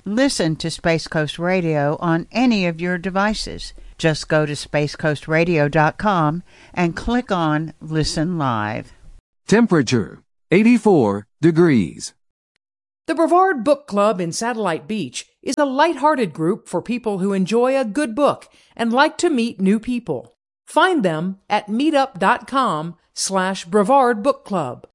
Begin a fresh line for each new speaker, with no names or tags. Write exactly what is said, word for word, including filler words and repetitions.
Listen to Space Coast Radio on any of your devices. Just go to space coast radio dot com and click on Listen Live.
Temperature, eighty-four degrees.
The Brevard Book Club in Satellite Beach is a lighthearted group for people who enjoy a good book and like to meet new people. Find them at meetup dot com slash Brevard Book Club.